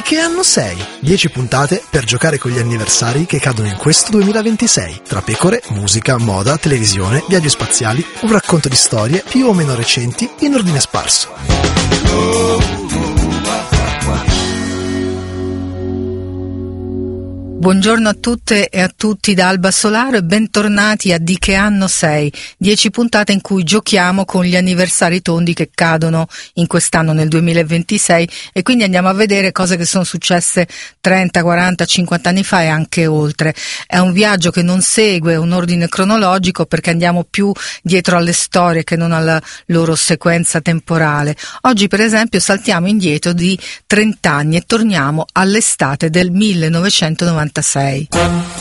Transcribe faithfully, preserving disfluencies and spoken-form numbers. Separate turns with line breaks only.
che anno sei? dieci puntate per giocare con gli anniversari che cadono in questo duemilaventisei. Tra pecore, musica, moda, televisione, viaggi spaziali, un racconto di storie più o meno recenti in ordine sparso.
Buongiorno a tutte e a tutti da Alba Solaro e bentornati a Di che anno sei? dieci puntate in cui giochiamo con gli anniversari tondi che cadono in quest'anno nel duemilaventisei e quindi andiamo a vedere cose che sono successe trenta, quaranta, cinquanta anni fa e anche oltre. È un viaggio che non segue un ordine cronologico perché andiamo più dietro alle storie che non alla loro sequenza temporale. Oggi per esempio saltiamo indietro di trenta anni e torniamo all'estate del millenovecentonovantasei.